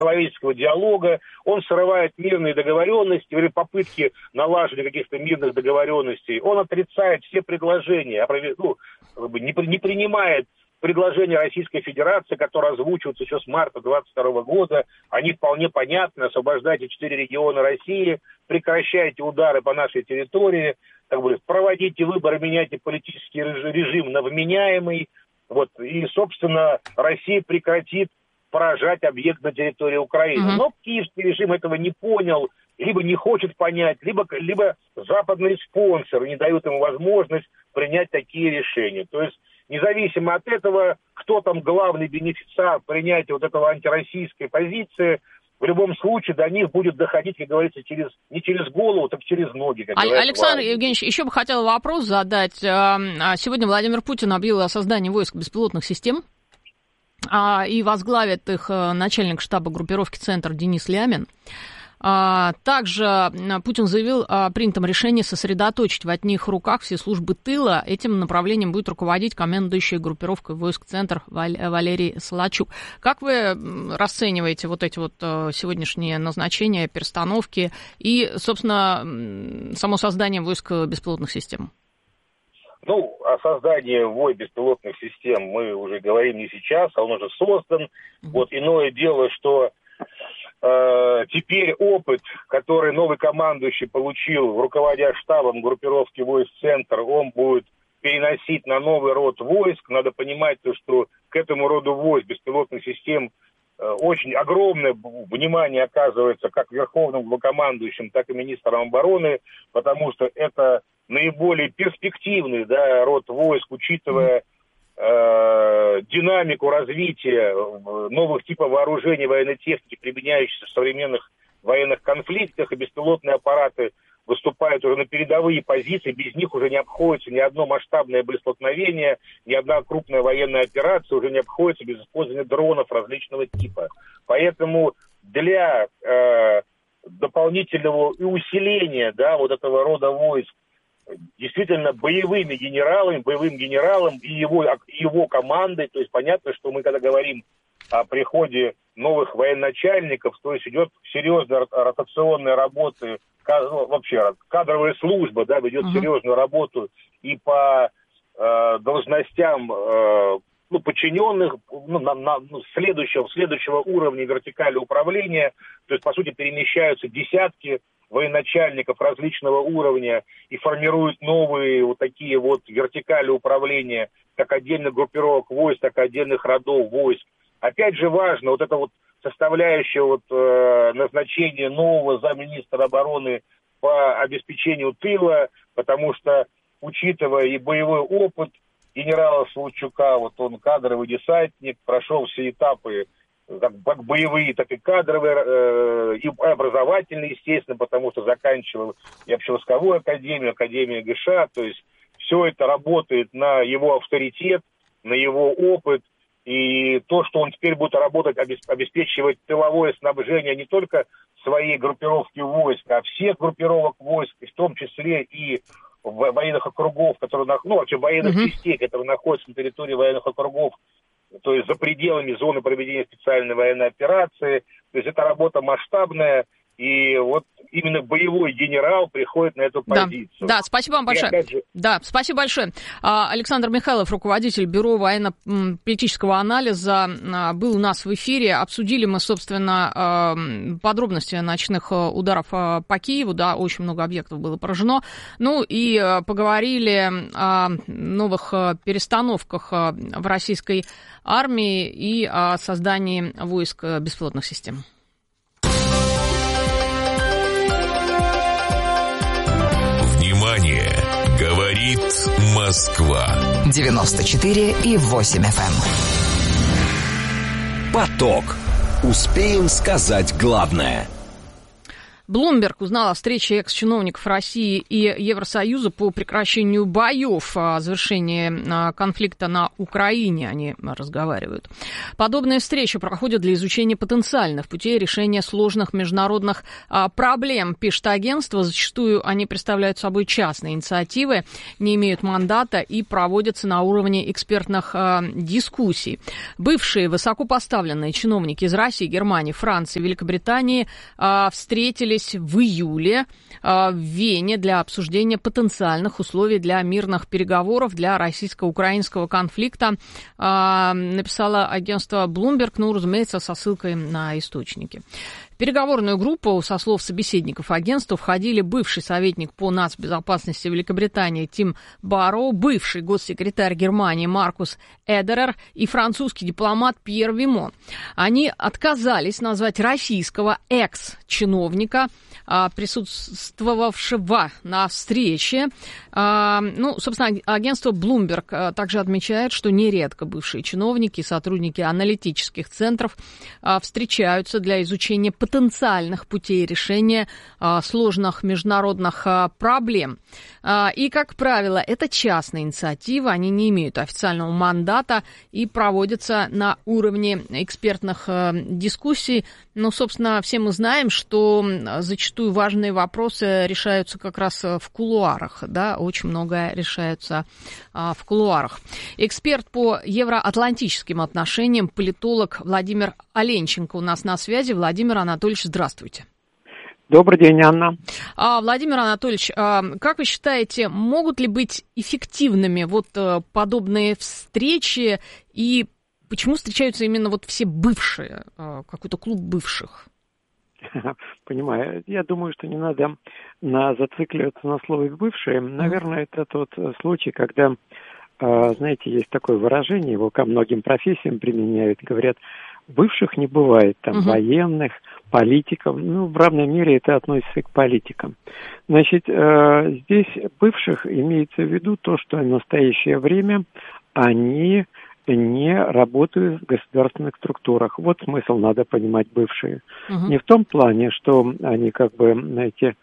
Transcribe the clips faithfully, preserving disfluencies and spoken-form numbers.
человеческого диалога, он срывает мирные договоренности или попытки налаживания каких-то мирных договоренностей, он отрицает все предложения, ну, не, не принимает предложения Российской Федерации, которые озвучиваются еще с марта двадцать второго года, они вполне понятны: освобождайте четыре региона России, прекращайте удары по нашей территории, как бы, проводите выборы, меняйте политический режим на вменяемый, вот, и, собственно, Россия прекратит поражать объект на территории Украины. Uh-huh. Но киевский режим этого не понял, либо не хочет понять, либо, либо западные спонсоры не дают ему возможность принять такие решения. То есть, независимо от этого, кто там главный бенефициар принятия вот этого антироссийской позиции, в любом случае до них будет доходить, как говорится, через, не через голову, так через ноги. Как говорится, Александр важно. Евгеньевич, еще бы хотела вопрос задать. Сегодня Владимир Путин объявил о создании войск беспилотных систем, и возглавит их начальник штаба группировки «Центр» Денис Лямин. Также Путин заявил о принятом решении сосредоточить в одних руках все службы тыла. Этим направлением будет руководить командующий группировкой войск «Центр» Валерий Соловчук. Как вы расцениваете вот эти вот сегодняшние назначения, перестановки и, собственно, само создание войск беспилотных систем? Ну, о создании войск беспилотных систем мы уже говорим не сейчас, а он уже создан. Mm-hmm. Вот иное дело, что э, теперь опыт, который новый командующий получил, руководя штабом группировки войск «Центр», он будет переносить на новый род войск. Надо понимать, что к этому роду войск беспилотных систем э, очень огромное внимание оказывается как верховным главнокомандующим, так и министром обороны, потому что это наиболее перспективный, да, род войск, учитывая э, динамику развития новых типов вооружений, военной техники, применяющихся в современных военных конфликтах, и беспилотные аппараты выступают уже на передовые позиции, без них уже не обходится ни одно масштабное боестолкновение, ни одна крупная военная операция уже не обходится без использования дронов различного типа. Поэтому для э, дополнительного и усиления, да, вот этого рода войск, действительно боевыми генералами, боевым генералом и его, его командой. То есть понятно, что мы, когда говорим о приходе новых военачальников, то есть идет серьезная ротационная работа, вообще кадровая служба, да, ведет uh-huh. серьезную работу и по э, должностям э, ну, подчиненных, ну, на, на, ну, следующего, следующего уровня вертикали управления. То есть, по сути, перемещаются десятки военачальников различного уровня и формируют новые вот такие вот вертикали управления, как отдельных группировок войск, так и отдельных родов войск. Опять же важно вот это вот составляющая вот э, назначения нового замминистра обороны по обеспечению тыла, потому что, учитывая и боевой опыт генерала Соловчука, вот он кадровый десантник, прошел все этапы, как, как боевые, так и кадровые, э, и образовательные, естественно, потому что заканчивал и общевойсковую академию, академию ГШ, то есть все это работает на его авторитет, на его опыт, и то, что он теперь будет работать, обеспечивать тыловое снабжение не только своей группировки войск, а всех группировок войск, в том числе и военных округов, которые, ну, вообще военных uh-huh. частей, которые находятся на территории военных округов, то есть за пределами зоны проведения специальной военной операции. То есть это работа масштабная, и вот именно боевой генерал приходит на эту позицию. Да, да, спасибо вам большое. Же... Да, спасибо большое. Александр Михайлов, руководитель Бюро военно-политического анализа, был у нас в эфире. Обсудили мы, собственно, подробности ночных ударов по Киеву. Да, очень много объектов было поражено. Ну и поговорили о новых перестановках в российской армии и о создании войск беспилотных систем. Внимание! Говорит Москва. девяносто четыре и восемь эф эм. Поток. Успеем сказать главное. Bloomberg узнал о встрече экс-чиновников России и Евросоюза по прекращению боев, о завершении конфликта на Украине. Они разговаривают. Подобные встречи проходят для изучения потенциальных путей решения сложных международных проблем, пишет агентство. Зачастую они представляют собой частные инициативы, не имеют мандата и проводятся на уровне экспертных дискуссий. Бывшие высокопоставленные чиновники из России, Германии, Франции, Великобритании встретились в июле в Вене для обсуждения потенциальных условий для мирных переговоров для российско-украинского конфликта, написало агентство Bloomberg, ну, разумеется, со ссылкой на источники. В переговорную группу, со слов собеседников агентства, входили бывший советник по нацбезопасности Великобритании Тим Барроу, бывший госсекретарь Германии Маркус Эдерер и французский дипломат Пьер Вимон. Они отказались назвать российского экс-чиновника, присутствовавшего на встрече. Ну, собственно, агентство Bloomberg также отмечает, что нередко бывшие чиновники и сотрудники аналитических центров встречаются для изучения потенциальных путей решения сложных международных проблем. И, как правило, это частная инициатива, они не имеют официального мандата и проводятся на уровне экспертных дискуссий. Ну, собственно, все мы знаем, что зачастую важные вопросы решаются как раз в кулуарах, да, очень многое решается а, в кулуарах. Эксперт по евроатлантическим отношениям, политолог Владимир Оленченко у нас на связи. Владимир Анатольевич, здравствуйте. Добрый день, Анна. А, Владимир Анатольевич, а, как вы считаете, могут ли быть эффективными вот а, подобные встречи, и почему встречаются именно вот все бывшие, а, какой-то клуб бывших? Понимаю. Я думаю, что не надо на, зацикливаться на слове «бывшие». Наверное, это тот случай, когда, знаете, есть такое выражение, его ко многим профессиям применяют, говорят, бывших не бывает, там, uh-huh. военных, политиков, ну, в равной мере это относится и к политикам. Значит, здесь бывших имеется в виду то, что в настоящее время они не работают в государственных структурах. Вот смысл надо понимать бывшие. Uh-huh. Не в том плане, что они как бы, знаете,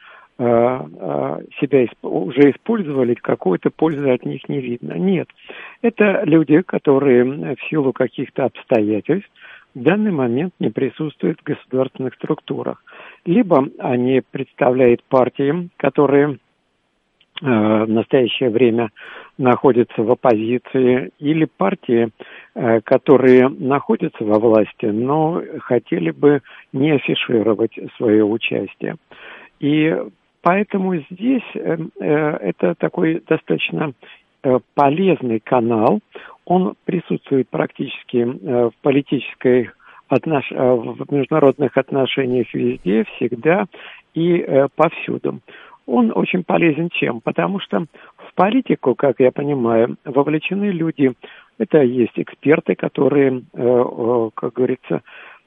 себя уже использовали, какой-то пользы от них не видно. Нет. Это люди, которые в силу каких-то обстоятельств в данный момент не присутствуют в государственных структурах. Либо они представляют партии, которые в настоящее время находятся в оппозиции, или партии, которые находятся во власти, но хотели бы не афишировать свое участие. И поэтому здесь это такой достаточно полезный канал. Он присутствует практически в политической отнош... в международных отношениях везде, всегда и повсюду. Он очень полезен чем? Потому что в политику, как я понимаю, вовлечены люди, это есть эксперты, которые, как говорится,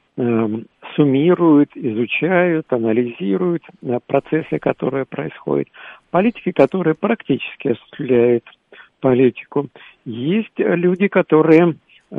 суммируют, изучают, анализируют процессы, которые происходят. Политики, которые практически осуществляют политику. Есть люди, которые,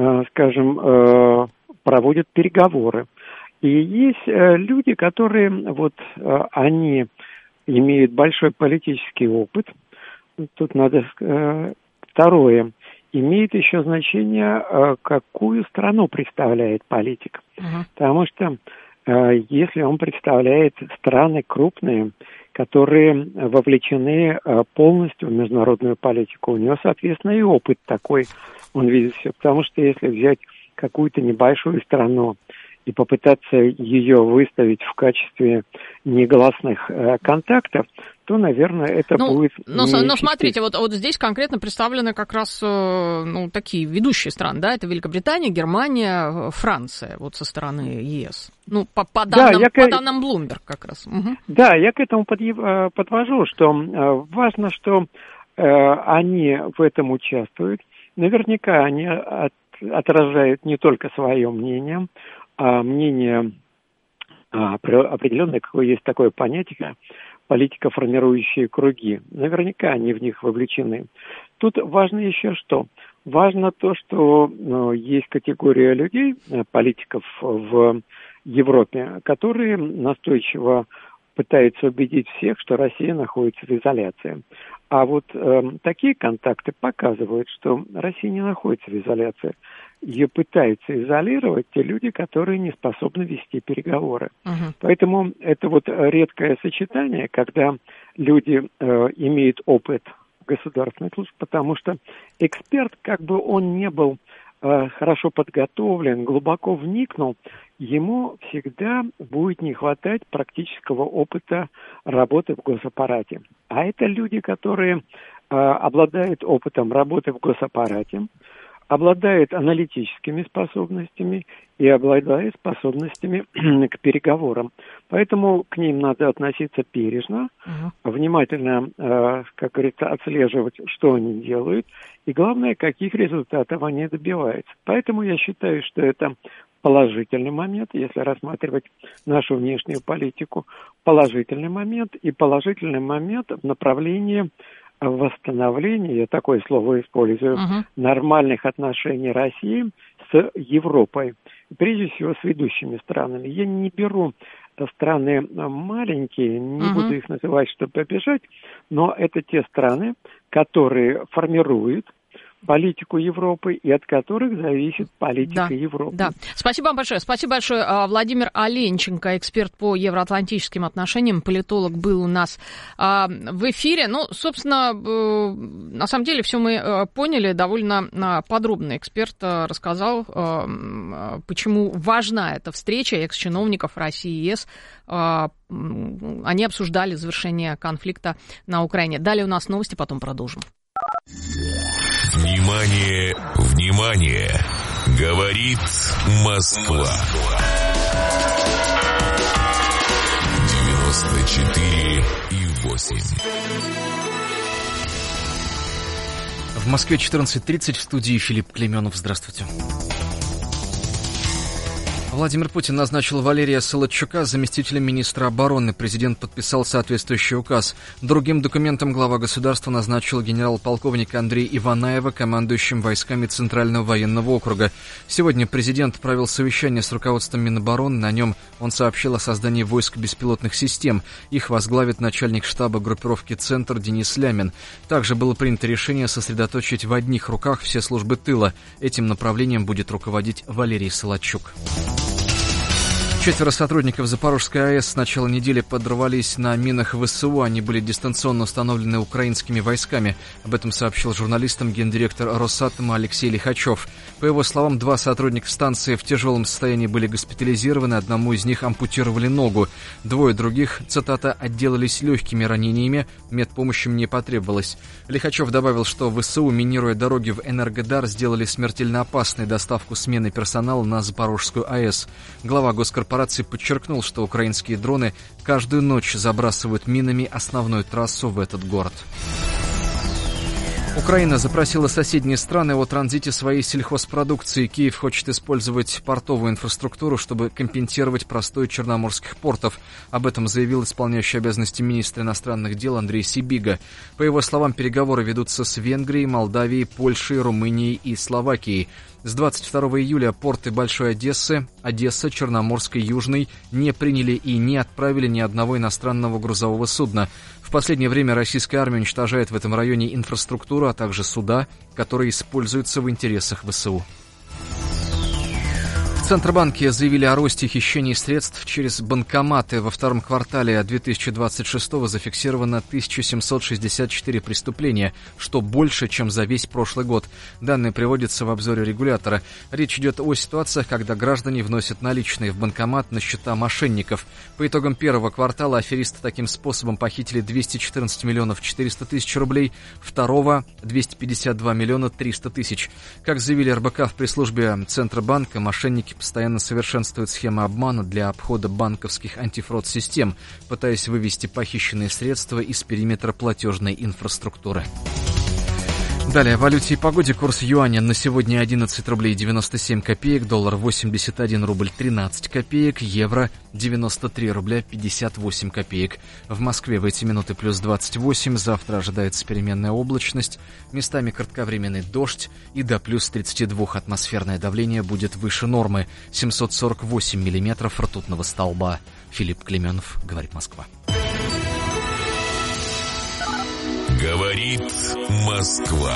скажем, проводят переговоры. И есть люди, которые, вот, они имеют большой политический опыт. Тут надо... Второе. Имеет еще значение, какую страну представляет политик. Uh-huh. Потому что если он представляет страны крупные, которые вовлечены полностью в международную политику, у него, соответственно, и опыт такой, он видит все. Потому что если взять какую-то небольшую страну и попытаться ее выставить в качестве негласных э, контактов, то, наверное, это ну, будет... Но, но смотрите, вот, вот здесь конкретно представлены как раз э, ну, такие ведущие страны, да, это Великобритания, Германия, Франция, вот со стороны ЕС. Ну, по, по, данным, да, по к... данным Bloomberg как раз. Угу. Да, я к этому под, подвожу, что э, важно, что э, они в этом участвуют. Наверняка они от, отражают не только свое мнение, а мнение а, определенное, какое есть такое понятие, политико-формирующие круги. Наверняка они в них вовлечены. Тут важно еще что? Важно то, что ну, есть категория людей, политиков в Европе, которые настойчиво пытается убедить всех, что Россия находится в изоляции. А вот э, такие контакты показывают, что Россия не находится в изоляции. Ее пытаются изолировать те люди, которые не способны вести переговоры. Uh-huh. Поэтому это вот редкое сочетание, когда люди э, имеют опыт государственных служб, потому что эксперт, как бы он не был э, хорошо подготовлен, глубоко вникнул, ему всегда будет не хватать практического опыта работы в госаппарате. А это люди, которые э, обладают опытом работы в госаппарате, обладает аналитическими способностями и обладает способностями к переговорам. Поэтому к ним надо относиться бережно, uh-huh. внимательно, э, как говорится, отслеживать, что они делают, и главное, каких результатов они добиваются. Поэтому я считаю, что это положительный момент, если рассматривать нашу внешнюю политику, положительный момент и положительный момент в направлении восстановления, я такое слово использую, uh-huh. нормальных отношений России с Европой, прежде всего с ведущими странами. Я не беру страны маленькие, не uh-huh. буду их называть, чтобы обижать, но это те страны, которые формируют политику Европы и от которых зависит политика да, Европы. Да. Спасибо вам большое. Спасибо большое. Владимир Оленченко, эксперт по евроатлантическим отношениям, политолог, был у нас в эфире. Ну, собственно, на самом деле все мы поняли довольно подробно. Эксперт рассказал, почему важна эта встреча экс-чиновников России и ЕС. Они обсуждали завершение конфликта на Украине. Далее у нас новости, потом продолжим. Внимание, внимание! Говорит Москва. девяносто четыре и восемь. В Москве четырнадцать тридцать, в студии Филипп Клеменов. Здравствуйте. Владимир Путин назначил Валерия Солодчука заместителем министра обороны. Президент подписал соответствующий указ. Другим документом глава государства назначил генерал-полковника Андрея Иванаева командующим войсками Центрального военного округа. Сегодня президент провел совещание с руководством Минобороны. На нем он сообщил о создании войск беспилотных систем. Их возглавит начальник штаба группировки «Центр» Денис Лямин. Также было принято решение сосредоточить в одних руках все службы тыла. Этим направлением будет руководить Валерий Солодчук. Четверо сотрудников Запорожской АЭС с начала недели подорвались на минах ВСУ. Они были дистанционно установлены украинскими войсками. Об этом сообщил журналистам гендиректор Росатома Алексей Лихачев. По его словам, два сотрудника станции в тяжелом состоянии были госпитализированы. Одному из них ампутировали ногу. Двое других, цитата, «отделались легкими ранениями. Медпомощи не потребовалось». Лихачев добавил, что ВСУ, минируя дороги в Энергодар, сделали смертельно опасной доставку смены персонала на Запорожскую АЭС. Глава госкорпорации подчеркнул, что украинские дроны каждую ночь забрасывают минами основную трассу в этот город. Украина запросила соседние страны о транзите своей сельхозпродукции. Киев хочет использовать портовую инфраструктуру, чтобы компенсировать простой черноморских портов. Об этом заявил исполняющий обязанности министра иностранных дел Андрей Сибига. По его словам, переговоры ведутся с Венгрией, Молдавией, Польшей, Румынией и Словакией. С двадцать второго июля порты Большой Одессы, Одесса, Черноморской, Южной не приняли и не отправили ни одного иностранного грузового судна. В последнее время российская армия уничтожает в этом районе инфраструктуру, а также суда, которые используются в интересах ВСУ. В Центробанке заявили о росте хищений средств через банкоматы. Во втором квартале две тысячи двадцать шестого зафиксировано тысяча семьсот шестьдесят четыре преступления, что больше, чем за весь прошлый год. Данные приводятся в обзоре регулятора. Речь идет о ситуациях, когда граждане вносят наличные в банкомат на счета мошенников. По итогам первого квартала аферисты таким способом похитили двести четырнадцать миллионов четыреста тысяч рублей, второго – двести пятьдесят два миллиона триста тысяч. Как заявили эр бэ ка в пресс-службе Центробанка, мошенники постоянно совершенствуют схемы обмана для обхода банковских антифрод-систем, пытаясь вывести похищенные средства из периметра платежной инфраструктуры. Далее, о валюте и погоде. Курс юаня на сегодня одиннадцать рублей девяносто семь копеек, доллар восемьдесят один рубль тринадцать копеек, евро девяносто три рубля пятьдесят восемь копеек. В Москве в эти минуты плюс двадцать восемь, завтра ожидается переменная облачность, местами кратковременный дождь и до плюс тридцать два атмосферное давление будет выше нормы, семьсот сорок восемь миллиметров ртутного столба. Филипп Клеменов, говорит Москва. Говорит Москва.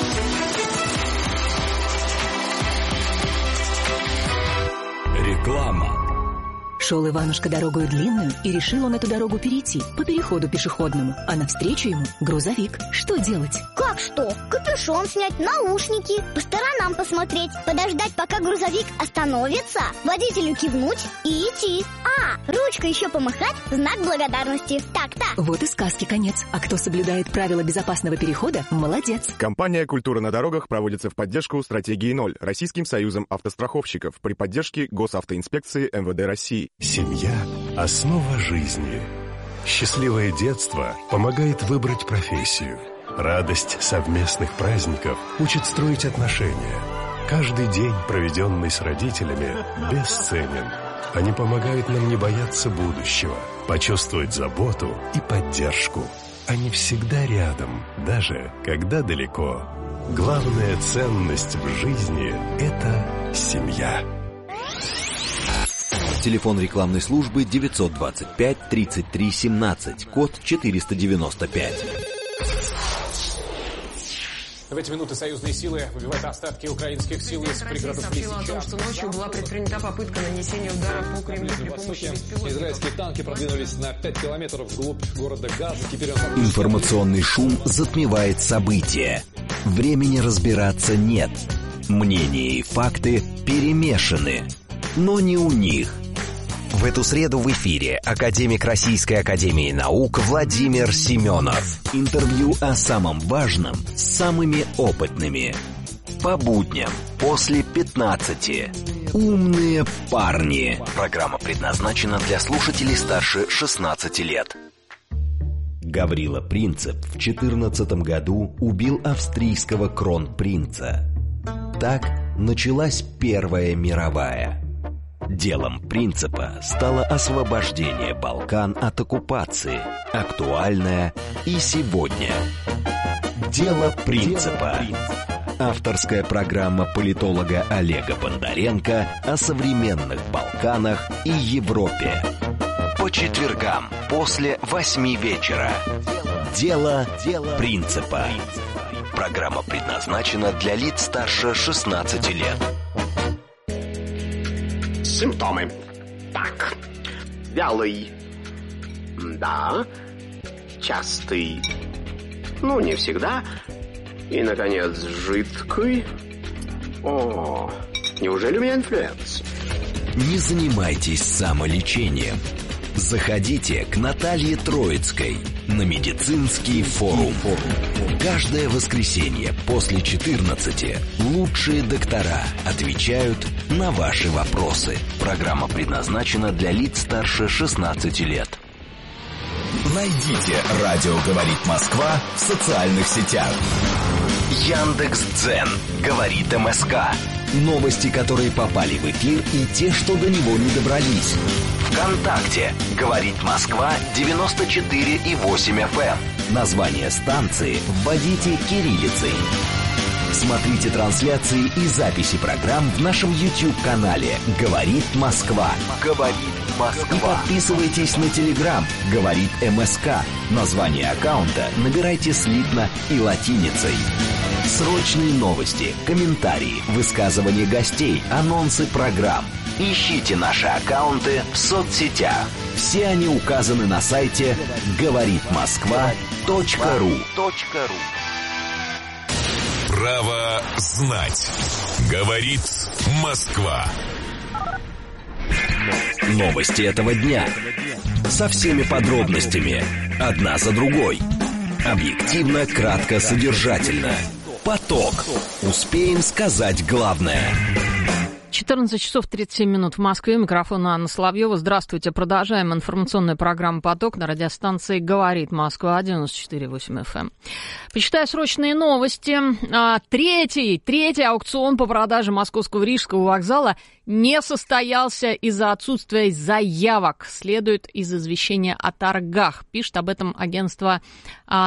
Реклама. Шел Иванушка дорогою длинную, и решил он эту дорогу перейти по переходу пешеходному. А навстречу ему грузовик. Что делать? Как что? Капюшон снять, наушники, по сторонам посмотреть, подождать, пока грузовик остановится, водителю кивнуть и идти. А, ручкой еще помахать, знак благодарности. Так-то. Вот и сказки конец. А кто соблюдает правила безопасного перехода, молодец. Компания «Культура на дорогах» проводится в поддержку стратегии ноль Российским союзом автостраховщиков при поддержке Госавтоинспекции эм вэ дэ России. Семья – основа жизни. Счастливое детство помогает выбрать профессию. Радость совместных праздников учит строить отношения. Каждый день, проведенный с родителями, бесценен. Они помогают нам не бояться будущего, почувствовать заботу и поддержку. Они всегда рядом, даже когда далеко. Главная ценность в жизни – это семья. Телефон рекламной службы девятьсот двадцать пять тридцать три семнадцать, код четыреста девяносто пять. В эти минуты союзные силы выбивают остатки украинских сил из пригородов Лисичанска. Сообщила о том, что ночью была предпринята попытка нанесения удара по Кремлю при помощи беспилотников. Израильские танки продвинулись на пять километров вглубь города Газа. Теперь он... Информационный шум затмевает события. Времени разбираться нет. Мнения и факты перемешаны. Но не у них. В эту среду в эфире академик Российской академии наук Владимир Семенов. Интервью о самом важном с самыми опытными. По будням после пятнадцати. Умные парни. Программа предназначена для слушателей старше шестнадцати лет. Гаврила Принцип в четырнадцатом году убил австрийского кронпринца. Так началась Первая мировая. Делом Принципа стало освобождение Балкан от оккупации, актуальное и сегодня. Дело Принципа. Авторская программа политолога Олега Бондаренко о современных Балканах и Европе. По четвергам после восьми вечера. Дело Принципа. Программа предназначена для лиц старше шестнадцати лет. Симптомы. Так. Вялый. Да. Частый. Ну, не всегда. И, наконец, жидкий. О, неужели у меня инфлюенс? Не занимайтесь самолечением. Заходите к Наталье Троицкой на медицинский форум. Каждое воскресенье после четырнадцати лучшие доктора отвечают на ваши вопросы. Программа предназначена для лиц старше шестнадцати лет. Найдите «Радио говорит Москва» в социальных сетях. Яндекс.Дзен. Говорит МСК. Новости, которые попали в эфир, и те, что до него не добрались. ВКонтакте. Говорит Москва девяносто четыре и восемь эф эм. Название станции вводите кириллицей. Смотрите трансляции и записи программ в нашем YouTube-канале «Говорит Москва». Говорит Москва. И подписывайтесь на Telegram «Говорит МСК». Название аккаунта набирайте слитно и латиницей. Срочные новости, комментарии, высказывания гостей, анонсы программ. Ищите наши аккаунты в соцсетях. Все они указаны на сайте говорит москва точка ру. Право знать. Говорит Москва. Новости этого дня. Со всеми подробностями. Одна за другой. Объективно, кратко, содержательно. Поток. Успеем сказать главное. четырнадцать часов тридцать семь минут в Москве. Микрофон Анна Соловьева. Здравствуйте. Продолжаем информационную программу «Поток» на радиостанции «Говорит Москва» девяносто четыре и восемь эф эм. Почитаю срочные новости. Третий, третий аукцион по продаже Московского Рижского вокзала не состоялся из-за отсутствия заявок, следует из извещения о торгах. Пишет об этом агентство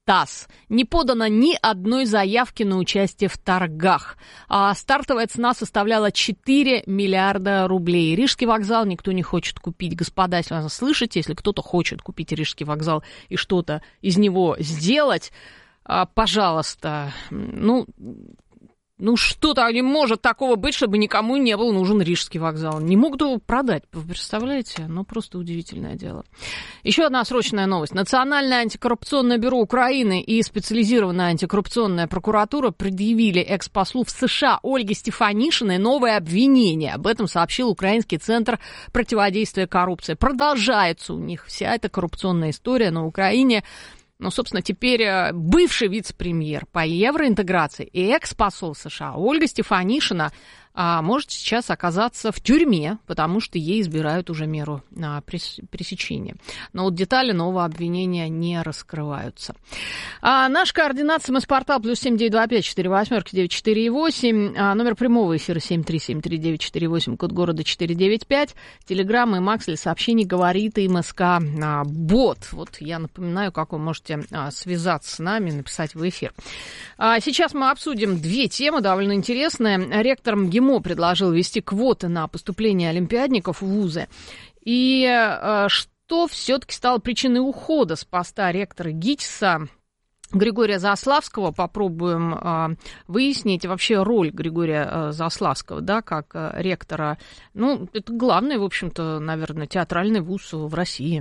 ТАСС. Не подано ни одной заявки на участие в торгах. А стартовая цена составляла четыре миллиарда рублей. Рижский вокзал никто не хочет купить. Господа, если вы слышите, если кто-то хочет купить Рижский вокзал и что-то из него сделать, пожалуйста, ну... Ну, что-то не может такого быть, чтобы никому не был нужен Рижский вокзал. Не могут его продать, вы представляете? Ну, просто удивительное дело. Еще одна срочная новость. Национальное антикоррупционное бюро Украины и специализированная антикоррупционная прокуратура предъявили экс-послу в США Ольге Стефанишиной новое обвинение. Об этом сообщил Украинский центр противодействия коррупции. Продолжается у них вся эта коррупционная история на Украине. Ну, собственно, теперь бывший вице-премьер по евроинтеграции и экс-посол США Ольга Стефанишина а, может сейчас оказаться в тюрьме, потому что ей избирают уже меру а, пресечения. Но вот детали нового обвинения не раскрываются. А, наш координат СМС-портал плюс семь девять два пять четыре восемь девять четыре восемь. А, номер прямого эфира семь три семь три девять четыре восемь, код города четыре девять пять. Телеграмм и Макс для сообщений говорит и МСК а, бот. Вот я напоминаю, как вы можете а, связаться с нами, написать в эфир. А, сейчас мы обсудим две темы довольно интересные. Ректор МГИМО предложил ввести квоты на поступление олимпиадников в вузы. И а, что все-таки стало причиной ухода с поста ректора ГИТИСа Григория Заславского? Попробуем а, выяснить вообще роль Григория а, Заславского, да, как а, ректора. Ну, это главный, в общем-то, наверное, театральный вуз в России.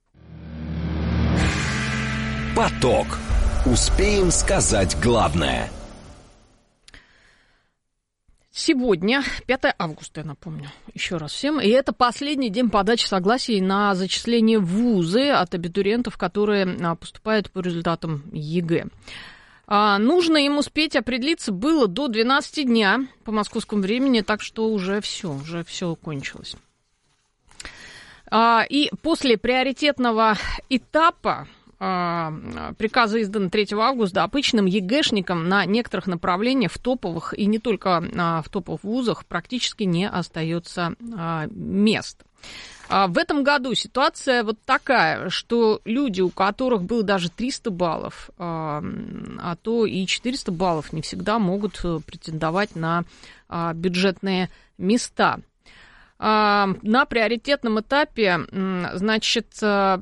Поток. Успеем сказать главное. Сегодня, пятое августа, я напомню, еще раз всем, и это последний день подачи согласий на зачисление в вузы от абитуриентов, которые поступают по результатам ЕГЭ. А, нужно им успеть определиться было до двенадцати дня по московскому времени, так что уже все, уже все кончилось. А, и после приоритетного этапа приказы изданы третьего августа, обычным ЕГЭшникам на некоторых направлениях в топовых и не только в топовых вузах практически не остается мест. В этом году ситуация вот такая, что люди, у которых было даже триста баллов, а то и четыреста баллов, не всегда могут претендовать на бюджетные места. На приоритетном этапе, значит, сказал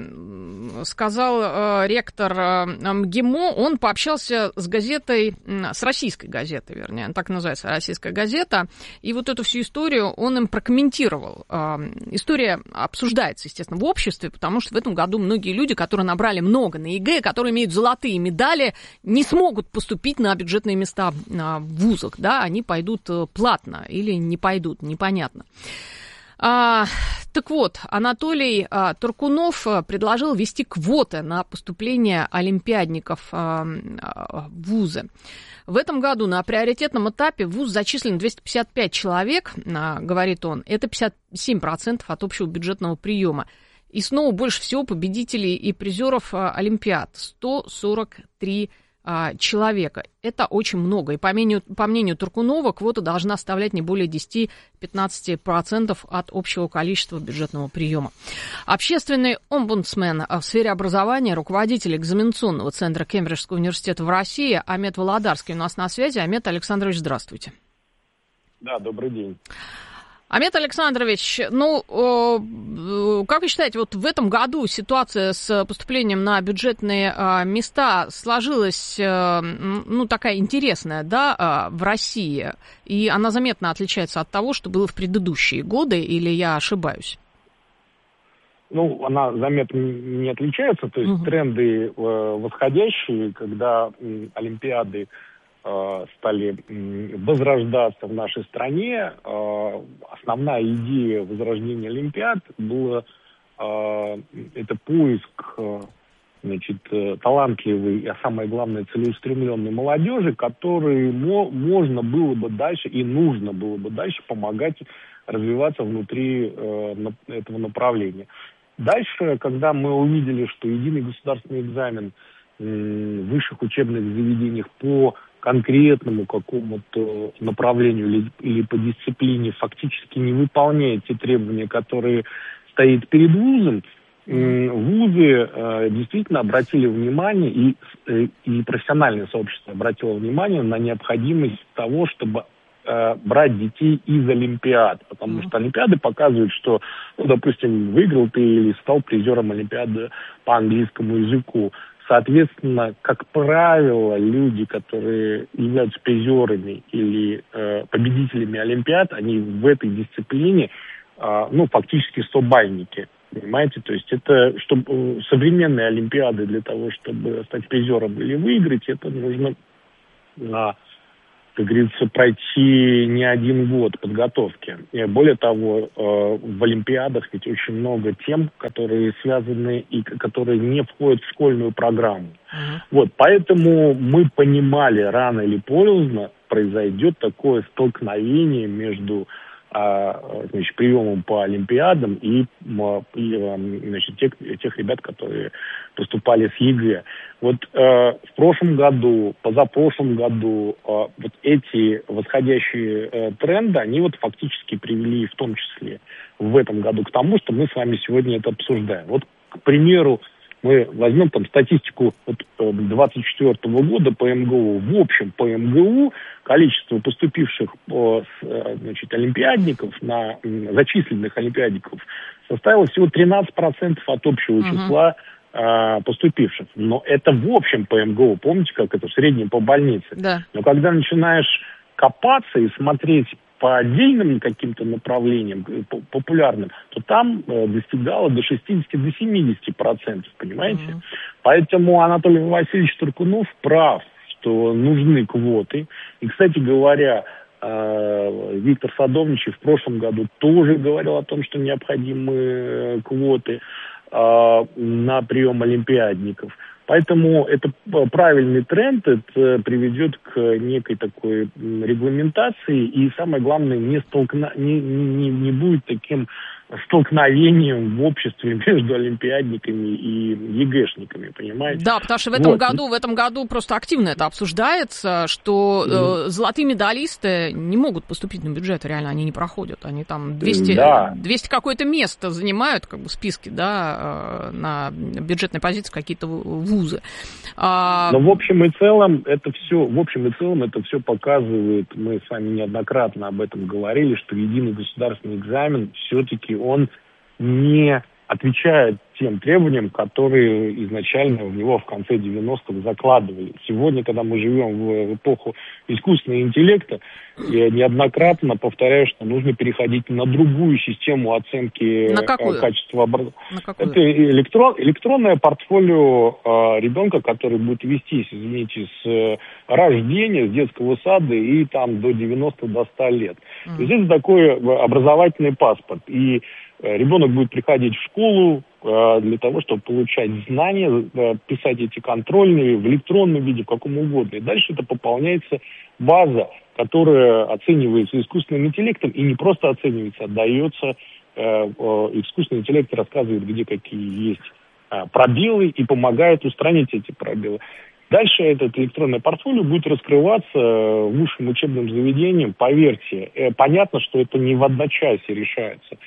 ректор МГИМО, он пообщался с газетой, с российской газетой, вернее, так называется, российская газета, и вот эту всю историю он им прокомментировал. История обсуждается, естественно, в обществе, потому что в этом году многие люди, которые набрали много на ЕГЭ, которые имеют золотые медали, не смогут поступить на бюджетные места в вузах, да, они пойдут платно или не пойдут, непонятно. А, так вот, Анатолий а, Туркунов предложил ввести квоты на поступление олимпиадников а, а, в вузы. В этом году на приоритетном этапе в вуз зачислено двести пятьдесят пять человек, а, говорит он, это пятьдесят семь процентов от общего бюджетного приема. И снова больше всего победителей и призеров а, олимпиад, сто сорок три человека. Это очень много. И по мнению, по мнению Туркунова, квота должна составлять не более десять-пятнадцать процентов от общего количества бюджетного приема. Общественный омбудсмен в сфере образования, руководитель экзаменационного центра Кембриджского университета в России Амет Володарский у нас на связи. Амет Александрович, здравствуйте. Да, добрый день. Амет Александрович, ну, как вы считаете, вот в этом году ситуация с поступлением на бюджетные места сложилась, ну, такая интересная, да, в России, и она заметно отличается от того, что было в предыдущие годы, или я ошибаюсь? Ну, она заметно не отличается, то есть угу. тренды восходящие, когда олимпиады стали возрождаться в нашей стране. Основная идея возрождения олимпиад была это поиск, значит, талантливой, а самое главное, целеустремленной молодежи, которой можно было бы дальше и нужно было бы дальше помогать развиваться внутри этого направления. Дальше, когда мы увидели, что единый государственный экзамен в высших учебных заведениях по конкретному какому-то направлению или, или по дисциплине фактически не выполняет те требования, которые стоят перед вузом, Вузы э, действительно обратили внимание, и, э, и профессиональное сообщество обратило внимание на необходимость того, чтобы э, брать детей из Олимпиад. Потому mm-hmm. что Олимпиады показывают, что, ну, допустим, выиграл ты или стал призером Олимпиады по английскому языку. Соответственно, как правило, люди, которые являются призерами или э, победителями Олимпиад, они в этой дисциплине, э, ну, фактически стобальники. Понимаете, то есть это, чтобы современные Олимпиады для того, чтобы стать призером или выиграть, это нужно, а, как говорится, пройти не один год подготовки. И более того, в Олимпиадах ведь очень много тем, которые связаны и которые не входят в школьную программу. Uh-huh. Вот, поэтому мы понимали, рано или поздно произойдет такое столкновение между значит, приемом по Олимпиадам и, и значит, тех, тех ребят, которые поступали с ЕГЭ. Вот э, в прошлом году, позапрошлом году э, вот эти восходящие э, тренды, они вот фактически привели в том числе в этом году к тому, что мы с вами сегодня это обсуждаем. Вот, к примеру, мы возьмем там статистику вот, двадцать четвёртого года по эм гэ у. В общем, по эм гэ у количество поступивших значит, олимпиадников, на, зачисленных олимпиадников, составило всего тринадцать процентов от общего uh-huh. числа а, поступивших. Но это в общем по эм гэ у. Помните, как это в среднем по больнице? Да. Но когда начинаешь копаться и смотреть по отдельным каким-то направлениям, популярным, то там э, достигало до шестидесяти до семидесяти процентов, понимаете? Mm-hmm. Поэтому Анатолий Васильевич Туркунов прав, что нужны квоты. И, кстати говоря, э, Виктор Садовничев в прошлом году тоже говорил о том, что необходимы квоты э, на прием олимпиадников. Поэтому это правильный тренд, это приведет к некой такой регламентации, и самое главное, не, столкна... не, не, не будет таким столкновением в обществе между олимпиадниками и ЕГЭшниками, понимаете? Да, потому что в этом вот. году, в этом году просто активно это обсуждается, что mm. э, золотые медалисты не могут поступить на бюджет, реально, они не проходят, они там двести, да. двести какое-то место занимают, как бы, в списке, да, э, на бюджетной позиции какие-то вузы. А... Но в общем и целом это все, в общем и целом это все показывает, мы с вами неоднократно об этом говорили, что единый государственный экзамен все-таки он не отвечает тем требованиям, которые изначально в него в конце девяностых закладывали. Сегодня, когда мы живем в эпоху искусственного интеллекта, я неоднократно повторяю, что нужно переходить на другую систему оценки качества образования. Это электрон, электронное портфолио э, ребенка, который будет вестись, извините, с рождения, с детского сада и там до девяноста, до ста лет. Mm. То есть это такой образовательный паспорт. И ребенок будет приходить в школу э, для того, чтобы получать знания, э, писать эти контрольные в электронном виде, в каком угодно. И дальше это пополняется база, которая оценивается искусственным интеллектом, и не просто оценивается, а дается, э, э, искусственный интеллект рассказывает, где какие есть э, пробелы, и помогает устранить эти пробелы. Дальше этот электронное портфолио будет раскрываться высшим учебным заведением. Поверьте, э, понятно, что это не в одночасье решается.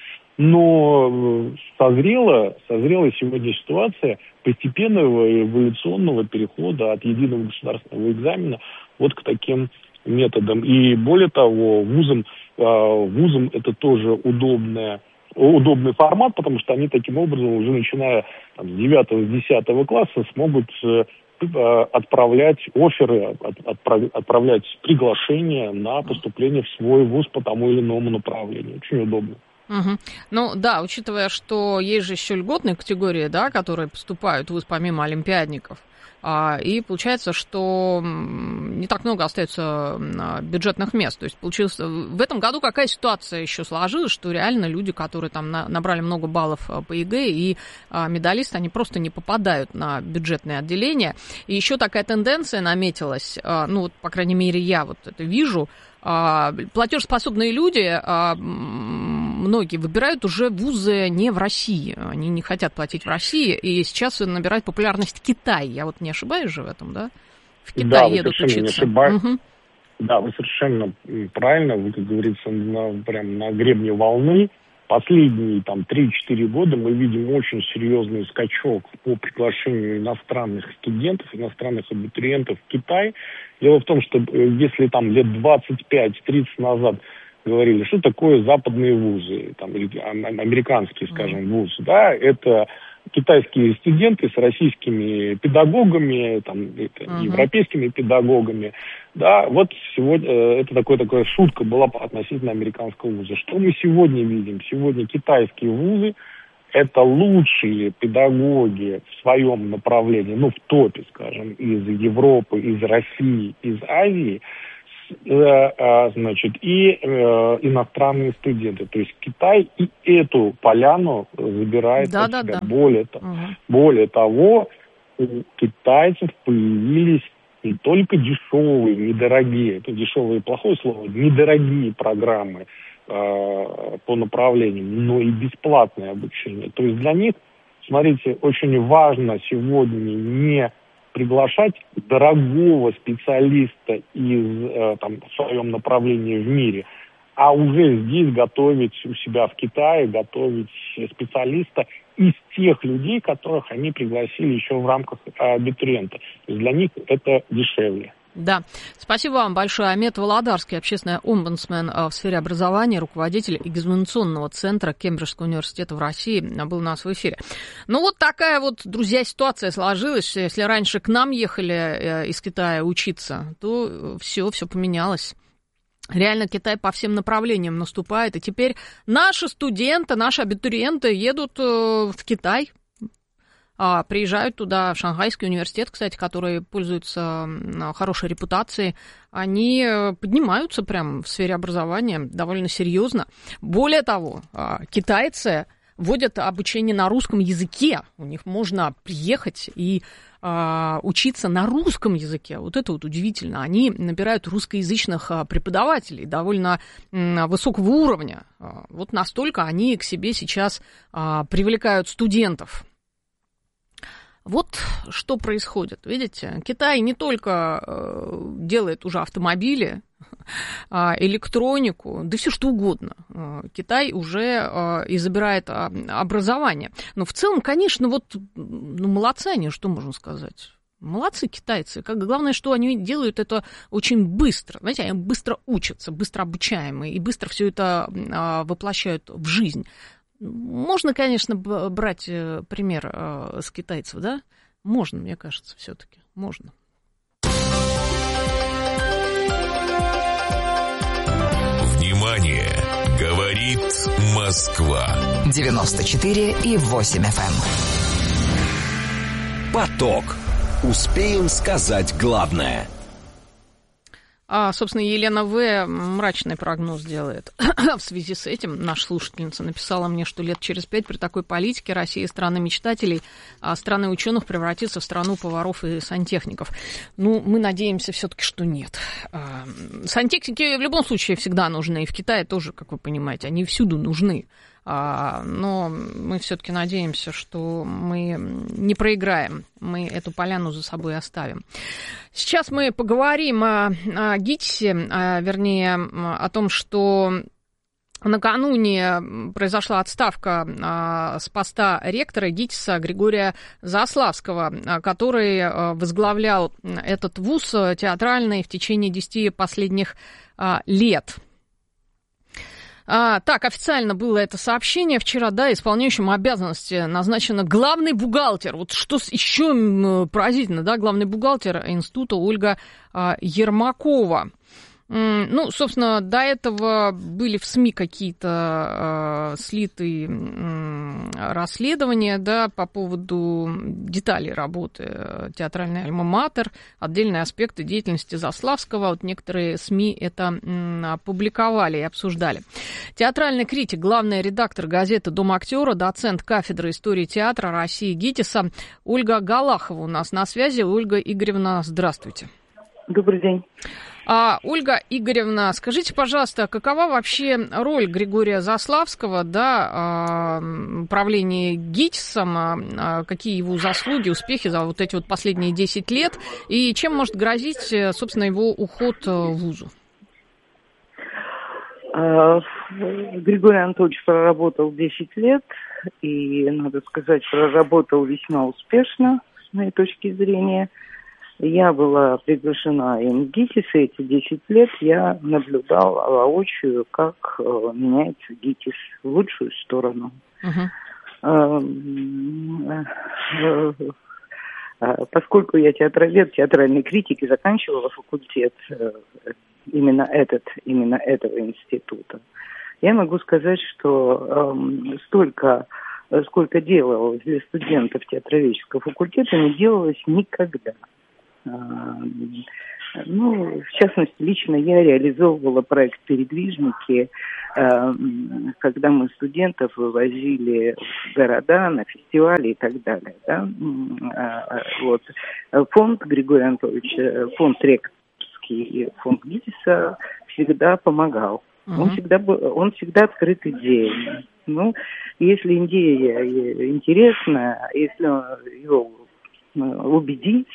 Но созрела, созрела сегодня ситуация постепенного эволюционного перехода от единого государственного экзамена вот к таким методам. И более того, вузам, вузам это тоже удобная, удобный формат, потому что они таким образом уже начиная там, с девятого, с десятого класса смогут отправлять офферы, отправлять приглашения на поступление в свой вуз по тому или иному направлению. Очень удобно. Угу. Ну да, учитывая, что есть же еще льготные категории, да, которые поступают в вуз помимо олимпиадников, а, и получается, что не так много остается бюджетных мест. То есть получилось в этом году какая ситуация еще сложилась, что реально люди, которые там на, набрали много баллов по ЕГЭ и а, медалисты, они просто не попадают на бюджетные отделения. И еще такая тенденция наметилась, а, ну вот, по крайней мере, я вот это вижу. А, платежеспособные люди, а, многие выбирают уже вузы не в России. Они не хотят платить в России, и сейчас набирает популярность Китай. Я вот не ошибаюсь же в этом, да? В Китай да, едут вы учиться. Не ошибаетесь. Угу. Да, вы совершенно правильно, вы, как говорится, на, прям на гребне волны. Последние там три-четыре года мы видим очень серьезный скачок по приглашению иностранных студентов, иностранных абитуриентов в Китай. Дело в том, что если там лет двадцать пять-тридцать назад говорили, что такое западные вузы, там, или американские, скажем, вузы, да, это китайские студенты с российскими педагогами, там, uh-huh. европейскими педагогами, да, вот сегодня это такое, такая шутка была относительно американского вуза. Что мы сегодня видим? Сегодня китайские вузы — это лучшие педагоги в своем направлении, ну, в топе, скажем, из Европы, из России, из Азии, значит, и э, иностранные студенты. То есть Китай и эту поляну забирает да, от да, себя. да. Более, угу. более того, у китайцев появились не только дешевые, недорогие, это дешевое и плохое слово, недорогие программы э, по направлениям, но и бесплатное обучение. То есть для них, смотрите, очень важно сегодня не приглашать дорогого специалиста из, э, там, в своем направлении в мире, а уже здесь готовить у себя в Китае, готовить специалиста из тех людей, которых они пригласили еще в рамках абитуриента. То есть для них это дешевле. Да, спасибо вам большое. Амет Володарский, общественный омбудсмен в сфере образования, руководитель экзаменационного центра Кембриджского университета в России, был у нас в эфире. Ну вот такая вот, друзья, ситуация сложилась. Если раньше к нам ехали из Китая учиться, то все, все поменялось. Реально Китай по всем направлениям наступает, и теперь наши студенты, наши абитуриенты едут в Китай. Приезжают туда, в Шанхайский университет, кстати, который пользуется хорошей репутацией, они поднимаются прямо в сфере образования довольно серьезно. Более того, китайцы вводят обучение на русском языке. У них можно приехать и учиться на русском языке. Вот это вот удивительно. Они набирают русскоязычных преподавателей довольно высокого уровня. Вот настолько они к себе сейчас привлекают студентов. Вот что происходит. Видите, Китай не только э, делает уже автомобили, э, электронику, да все что угодно. Э, Китай уже э, и забирает э, образование. Но в целом, конечно, вот, ну, молодцы они, что можно сказать. Молодцы китайцы. Как, главное, что они делают это очень быстро. Знаете, они быстро учатся, быстро обучаемые и быстро все это э, воплощают в жизнь. Можно, конечно, брать пример э, с китайцев, да? Можно, мне кажется, все-таки. Можно. Внимание! Говорит Москва. девяносто четыре и восемь эф эм. Поток. Успеем сказать главное. А, собственно, Елена В. мрачный прогноз делает. В связи с этим наша слушательница написала мне, что лет через пять при такой политике Россия страна мечтателей, а страна ученых превратится в страну поваров и сантехников. Ну, мы надеемся все-таки, что нет. Сантехники в любом случае всегда нужны, и в Китае тоже, как вы понимаете, они всюду нужны. Но мы все-таки надеемся, что мы не проиграем, мы эту поляну за собой оставим. Сейчас мы поговорим о, о ГИТИСе, а, вернее, о том, что накануне произошла отставка а, с поста ректора ГИТИСа Григория Заславского, а, который а, возглавлял этот вуз театральный в течение десяти последних а, лет. А, так, официально было это сообщение вчера, да, исполняющим обязанности назначена главный бухгалтер. Вот что еще поразительно, да, главный бухгалтер института Ольга а, Ермакова. Ну, собственно, до этого были в СМИ какие-то э, слиты э, расследования, да, по поводу деталей работы театральной альма-матер, отдельные аспекты деятельности Заславского. Вот некоторые СМИ это э, опубликовали и обсуждали. Театральный критик, главный редактор газеты «Дом актера», доцент кафедры истории театра России ГИТИСа Ольга Галахова у нас на связи. Ольга Игоревна, здравствуйте. Добрый день. А, Ольга Игоревна, скажите, пожалуйста, какова вообще роль Григория Заславского, да, в правлении ГИТИСом, какие его заслуги, успехи за вот эти вот последние десять лет, и чем может грозить, собственно, его уход в вузу? Григорий Анатольевич проработал десять лет, и, надо сказать, проработал весьма успешно, с моей точки зрения. Я была приглашена им в ГИТИС, и эти десять лет я наблюдала воочию, как э, меняется ГИТИС в лучшую сторону. Uh-huh. Э, э, э, поскольку я театровед, театральный критик и заканчивала факультет э, именно этот, именно этого института, я могу сказать, что э, столько, сколько делалось для студентов театроведческого факультета, не делалось никогда. Ну, в частности, лично я реализовывала проект «Передвижники», когда мы студентов вывозили в города, на фестивали и так далее. Да? Вот. Фонд Григория Анатольевича, фонд ректорский, фонд ГИТИСа всегда помогал. Uh-huh. Он всегда был, он всегда открыт идеями. Ну, если идея интересная, если его убедить,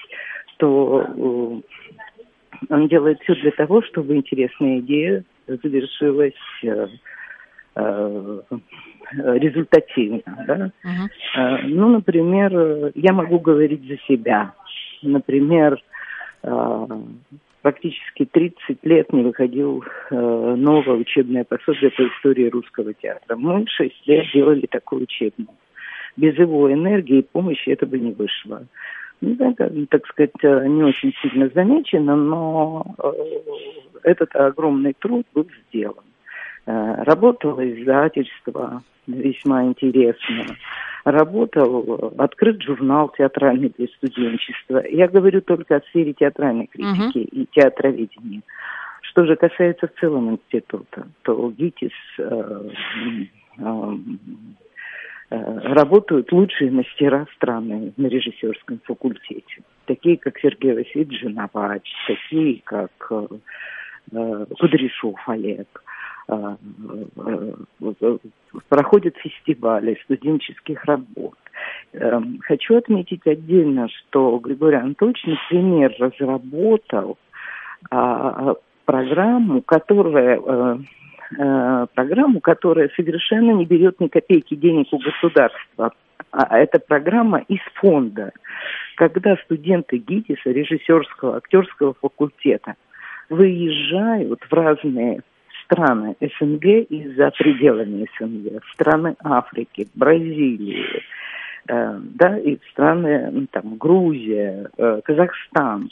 то он делает все для того, чтобы интересная идея завершилась э, э, результативно. Да? Uh-huh. Э, ну, например, я могу говорить за себя. Например, э, практически тридцать лет не выходил э, новое учебное пособие по истории русского театра. Мы шесть лет делали такое учебное. Без его энергии и помощи это бы не вышло. Ну, это, так сказать, не очень сильно замечено, но э, этот огромный труд был сделан. Э, работало издательство весьма интересно. Работал открыт журнал театральный для студенчества. Я говорю только о сфере театральной критики uh-huh. и театроведения. Что же касается в целом института, то ГИТИС э, э, работают лучшие мастера страны на режиссерском факультете. Такие, как Сергей Васильевич Женовач, такие, как э, Кудряшов Олег. Э, э, проходят фестивали студенческих работ. Э, хочу отметить отдельно, что Григорий Анатольевич, например, разработал э, программу, которая... Э, программу, которая совершенно не берет ни копейки денег у государства. А это программа из фонда. Когда студенты ГИТИСа, режиссерского, актерского факультета, выезжают в разные страны СНГ и за пределами СНГ, в страны Африки, Бразилии, э, да, и в страны, ну, там, Грузия, э, Казахстан,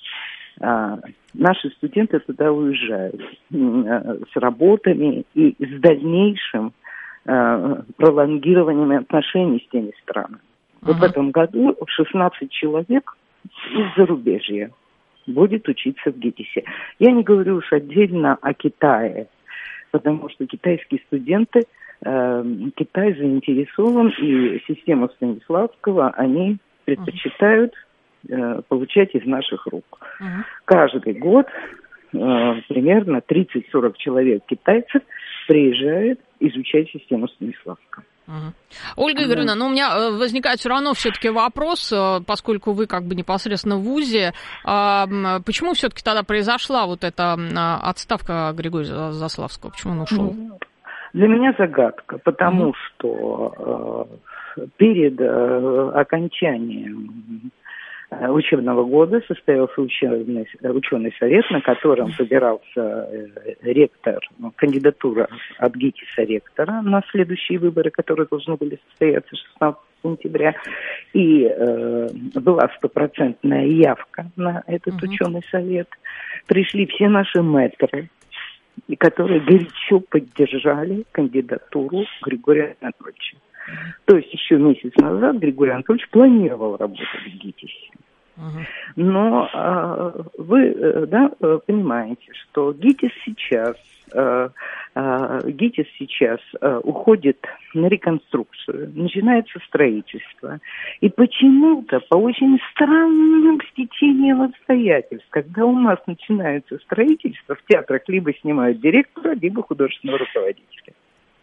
наши студенты туда уезжают с работами и с дальнейшим пролонгированием отношений с теми странами. Uh-huh. Вот в этом году шестнадцать человек из зарубежья будет учиться в ГИТИСе. Я не говорю уж отдельно о Китае, потому что китайские студенты, Китай заинтересован, и систему Станиславского они предпочитают получать из наших рук. Uh-huh. Каждый год э, примерно тридцать-сорок человек китайцев приезжает изучать систему Станиславского. Uh-huh. Ольга Игоревна, ну у меня возникает все равно все-таки вопрос, поскольку вы как бы непосредственно в ВУЗе, почему все-таки тогда произошла вот эта отставка Григория Заславского? Почему он ушел? Для меня загадка, потому uh-huh. что э, перед э, окончанием учебного года состоялся ученый, ученый совет, на котором выбирался ректор, ну, кандидатура от ГИТИСа ректора на следующие выборы, которые должны были состояться шестнадцатого сентября. И э, была стопроцентная явка на этот uh-huh. ученый совет. Пришли все наши мэтры, которые горячо поддержали кандидатуру Григория Анатольевича. То есть еще месяц назад Григорий Анатольевич планировал работать в ГИТИСе. Uh-huh. Но э, вы э, да, понимаете, что ГИТИС сейчас, э, э, ГИТИС сейчас э, уходит на реконструкцию, начинается строительство. И почему-то по очень странным стечениям обстоятельств, когда у нас начинается строительство, в театрах либо снимают директора, либо художественного руководителя.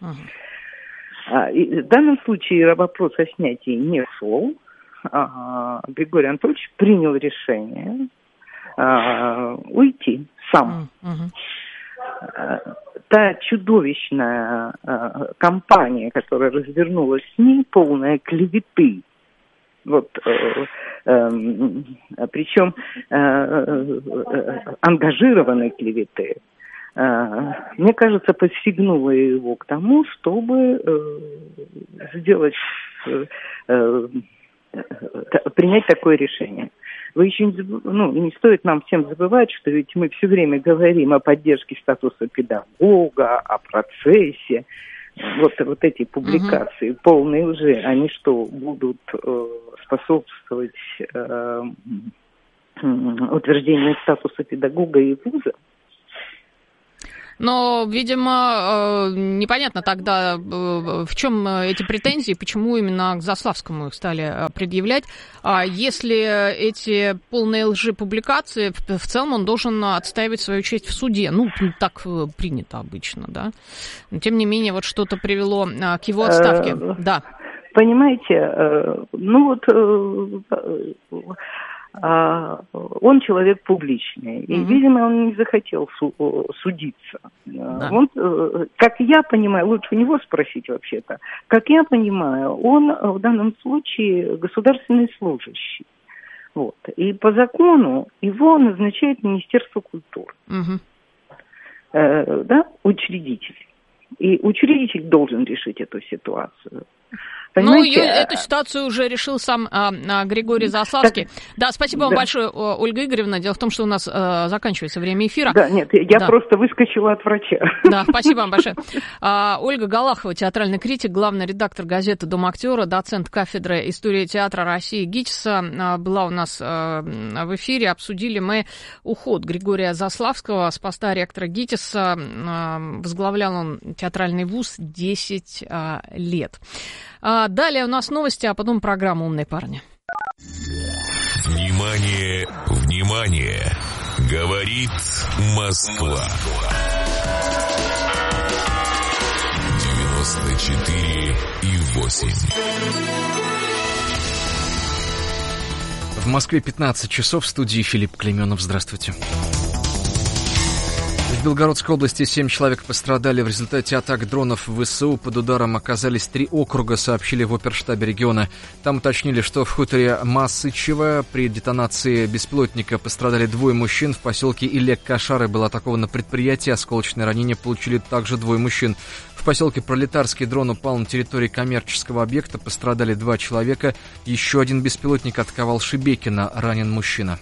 Uh-huh. И в данном случае вопрос о снятии не шел. А, Григорий Анатольевич принял решение а, уйти сам. Uh-huh. та чудовищная э, кампания, которая развернулась с ней, полная клеветы. Вот, э, э, причем э, э, ангажированной клеветы, э, мне кажется, подстегнула его к тому, чтобы э, сделать, э, э, принять такое решение. Вы еще не, ну, не стоит нам всем забывать, что ведь мы все время говорим о поддержке статуса педагога, о процессе. Вот, вот эти публикации, угу. полные лжи, они что, будут э, способствовать э, утверждению статуса педагога и вуза? Но, видимо, непонятно тогда, в чем эти претензии, почему именно к Заславскому их стали предъявлять. Если эти полные лжи публикации, в целом он должен отстаивать свою честь в суде. Ну, так принято обычно, да. Но, тем не менее, вот что-то привело к его отставке. Да. Понимаете, ну вот... Он человек публичный, и, mm-hmm. видимо, он не захотел су- судиться. Да. Он, как я понимаю, лучше у него спросить вообще-то, как я понимаю, он в данном случае государственный служащий. Вот. И по закону его назначает Министерство культуры. Mm-hmm. Э, да, учредитель. И учредитель должен решить эту ситуацию. Понимаете? Ну, эту ситуацию уже решил сам а, Григорий Заславский. Так, да, спасибо вам да. большое, Ольга Игоревна. Дело в том, что у нас а, заканчивается время эфира. Да, нет, я да. просто выскочила от врача. Да, спасибо вам большое. А, Ольга Галахова, театральный критик, главный редактор газеты «Дом актера», доцент кафедры истории театра России ГИТИСа, а, была у нас а, в эфире. Обсудили мы уход Григория Заславского с поста ректора ГИТИСа. А, возглавлял он театральный вуз десять а, лет. А далее у нас новости, а потом программа «Умные парни». Внимание, внимание! Говорит Москва. девяносто четыре и восемь. В Москве пятнадцать часов, в студии Филипп Клейменов. Здравствуйте. В Белгородской области семь человек пострадали в результате атак дронов в ВСУ. Под ударом оказались три округа, сообщили в оперштабе региона. Там уточнили, что в хуторе Масычево при детонации беспилотника пострадали двое мужчин. В поселке Илек-Кашары было атаковано предприятие. Осколочные ранения получили также двое мужчин. В поселке Пролетарский дрон упал на территории коммерческого объекта. Пострадали два человека. Еще один беспилотник атаковал Шебекино. Ранен мужчина.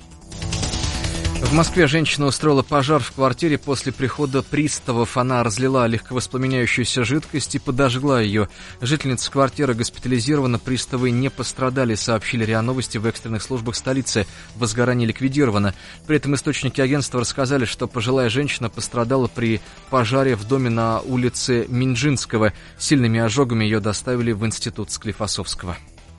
В Москве женщина устроила пожар в квартире. После прихода приставов она разлила легковоспламеняющуюся жидкость и подожгла ее. Жительница квартиры госпитализирована, приставы не пострадали, сообщили РИА Новости в экстренных службах столицы. Возгорание ликвидировано. При этом источники агентства рассказали, что пожилая женщина пострадала при пожаре в доме на улице Минжинского. Сильными ожогами ее доставили в институт Склифосовского.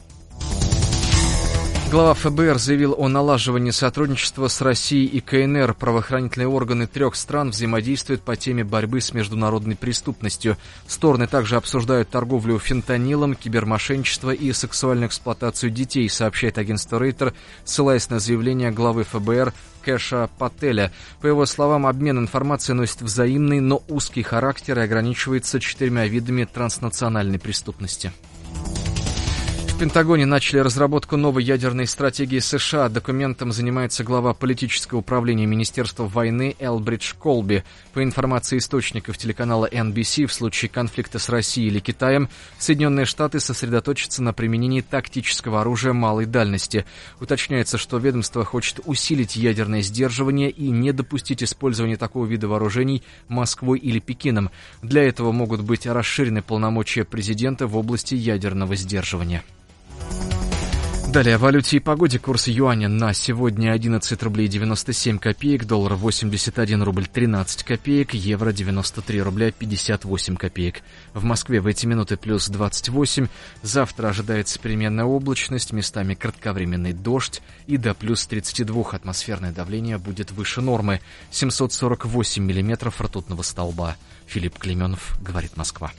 Глава ФБР заявил о налаживании сотрудничества с Россией и КНР. Правоохранительные органы трех стран взаимодействуют по теме борьбы с международной преступностью. Стороны также обсуждают торговлю фентанилом, кибермошенничество и сексуальную эксплуатацию детей, сообщает агентство Рейтер, ссылаясь на заявление главы ФБР Кэша Пателя. По его словам, обмен информацией носит взаимный, но узкий характер и ограничивается четырьмя видами транснациональной преступности. В Пентагоне начали разработку новой ядерной стратегии США. Документом занимается глава политического управления Министерства войны Элбридж Колби. По информации источников телеканала эн би си, в случае конфликта с Россией или Китаем, Соединенные Штаты сосредоточатся на применении тактического оружия малой дальности. Уточняется, что ведомство хочет усилить ядерное сдерживание и не допустить использования такого вида вооружений Москвой или Пекином. Для этого могут быть расширены полномочия президента в области ядерного сдерживания. Далее о валюте и погоде. Курс юаня на сегодня одиннадцать рублей девяносто семь копеек, доллар восемьдесят один рубль тринадцать копеек, евро девяносто три рубля пятьдесят восемь копеек. В Москве в эти минуты плюс двадцать восемь. Завтра ожидается переменная облачность, местами кратковременный дождь и до плюс тридцать два. Атмосферное давление будет выше нормы. семьсот сорок восемь миллиметров ртутного столба. Филипп Клейменов, говорит Москва.